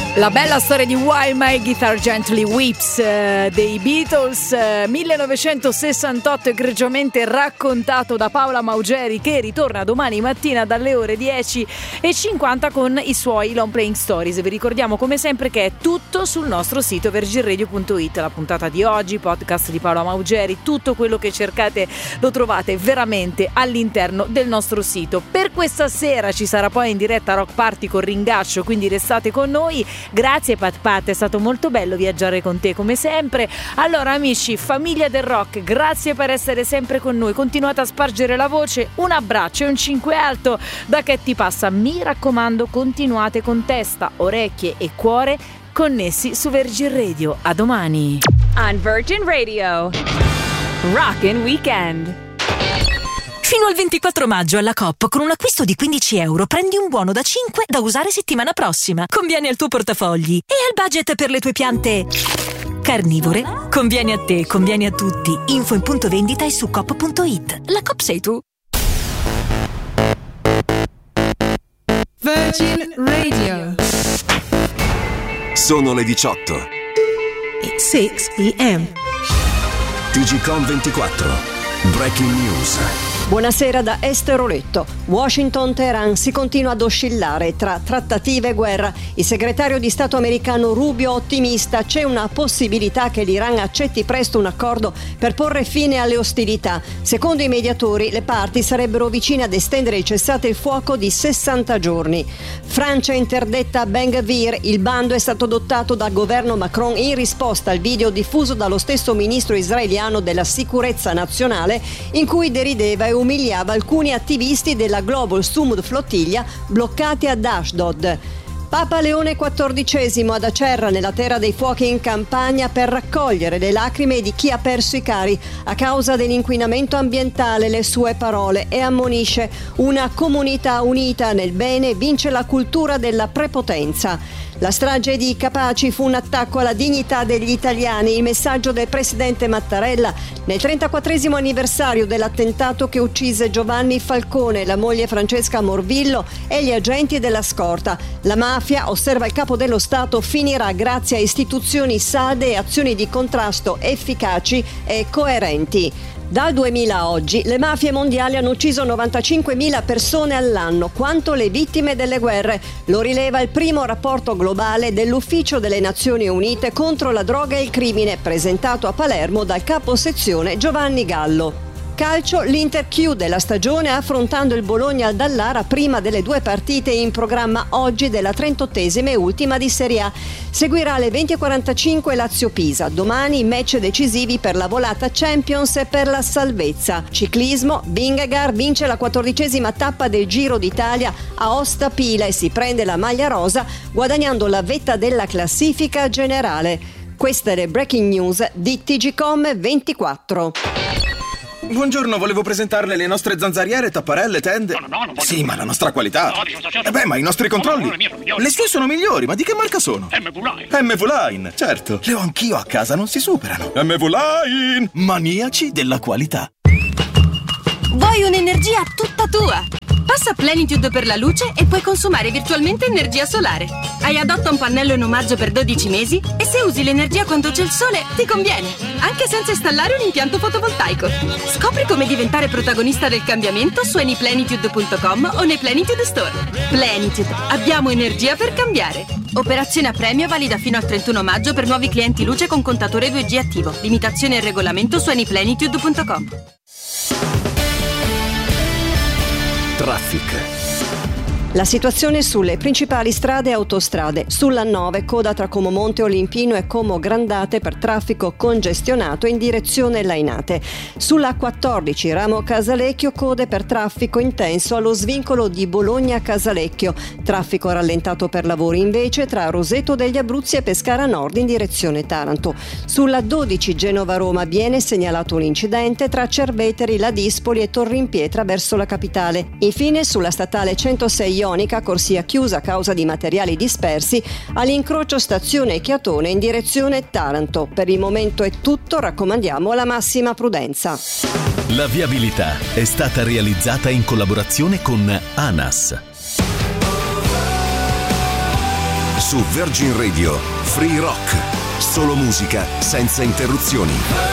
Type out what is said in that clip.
La bella storia di While My Guitar Gently Weeps dei Beatles, 1968, egregiamente raccontato da Paola Maugeri, che ritorna domani mattina dalle ore 10:50 con i suoi Long Playing Stories. Vi ricordiamo come sempre che è tutto sul nostro sito virginradio.it, la puntata di oggi, podcast di Paola Maugeri, tutto quello che cercate lo trovate veramente all'interno del nostro sito. Per questa sera ci sarà poi in diretta Rock Party con Ringaccio, quindi restate con noi. Grazie Pat, è stato molto bello viaggiare con te come sempre. Allora amici, famiglia del rock, grazie per essere sempre con noi, continuate a spargere la voce, un abbraccio e un 5 alto da Che Passa. Mi raccomando, continuate con testa, orecchie e cuore connessi su Virgin Radio. A domani. On Virgin Radio, Rockin' Weekend. Fino al 24 maggio alla Coop, con un acquisto di €15 prendi un buono da 5 da usare settimana prossima. Conviene al tuo portafogli e al budget per le tue piante carnivore. Conviene a te, conviene a tutti. Info in punto vendita e su coop.it. La Coop sei tu. Virgin Radio. Sono le 18. It's 6 p.m. TGcom 24. Breaking News. Buonasera da Esther Oletto. Washington-Teheran si continua ad oscillare tra trattative e guerra. Il segretario di Stato americano Rubio ottimista, c'è una possibilità che l'Iran accetti presto un accordo per porre fine alle ostilità. Secondo i mediatori, le parti sarebbero vicine ad estendere il cessate il fuoco di 60 giorni. Francia interdetta Ben-Gvir. Il bando è stato adottato dal governo Macron in risposta al video diffuso dallo stesso ministro israeliano della sicurezza nazionale, in cui derideva e umiliava alcuni attivisti della Global Sumud Flottiglia bloccati ad Ashdod. Papa Leone XIV ad Acerra, nella terra dei fuochi in Campania, per raccogliere le lacrime di chi ha perso i cari a causa dell'inquinamento ambientale. Le sue parole, e ammonisce: una comunità unita nel bene vince la cultura della prepotenza. La strage di Capaci fu un attacco alla dignità degli italiani. Il messaggio del presidente Mattarella nel 34esimo anniversario dell'attentato che uccise Giovanni Falcone, la moglie Francesca Morvillo e gli agenti della scorta. La mafia, osserva il capo dello Stato, finirà grazie a istituzioni salde e azioni di contrasto efficaci e coerenti. Dal 2000 a oggi le mafie mondiali hanno ucciso 95.000 persone all'anno, quanto le vittime delle guerre. Lo rileva il primo rapporto globale dell'Ufficio delle Nazioni Unite contro la droga e il crimine, presentato a Palermo dal capo sezione Giovanni Gallo. Calcio, l'Inter chiude la stagione affrontando il Bologna al Dallara prima delle due partite in programma oggi della 38esima e ultima di Serie A. Seguirà alle 20:45 Lazio-Pisa. Domani match decisivi per la volata Champions e per la salvezza. Ciclismo, Vingegaard vince la 14esima tappa del Giro d'Italia a Osta Pila e si prende la maglia rosa, guadagnando la vetta della classifica generale. Queste le breaking news di TGcom 24. Buongiorno, volevo presentarle le nostre zanzariere, tapparelle, tende. No, non voglio. Sì, ma la nostra qualità. No, dimostrazione. Ma i nostri controlli. No, le mie sono migliori. Le sue sono migliori, ma di che marca sono? MV-Line, certo. Le ho anch'io a casa, non si superano. MV-Line, maniaci della qualità. Vuoi un'energia tutta tua? Passa Plenitude per la luce e puoi consumare virtualmente energia solare. Hai adotta un pannello in omaggio per 12 mesi e se usi l'energia quando c'è il sole ti conviene, anche senza installare un impianto fotovoltaico. Scopri come diventare protagonista del cambiamento su anyplenitude.com o nei Plenitude Store. Plenitude, abbiamo energia per cambiare. Operazione a premio valida fino al 31 maggio per nuovi clienti luce con contatore 2G attivo. Limitazione e regolamento su anyplenitude.com. Traffic. La situazione sulle principali strade e autostrade. Sulla 9, coda tra Como Monte Olimpino e Como Grandate per traffico congestionato in direzione Lainate. Sulla 14, ramo Casalecchio, code per traffico intenso allo svincolo di Bologna Casalecchio. Traffico rallentato per lavori invece tra Roseto degli Abruzzi e Pescara Nord in direzione Taranto. Sulla 12, Genova-Roma, viene segnalato un incidente tra Cerveteri, Ladispoli e Torrimpietra verso la capitale. Infine sulla statale 106 Ionica, corsia chiusa a causa di materiali dispersi, all'incrocio stazione Chiatone in direzione Taranto. Per il momento è tutto, raccomandiamo la massima prudenza. La viabilità è stata realizzata in collaborazione con ANAS. Su Virgin Radio, Free Rock. Solo musica senza interruzioni.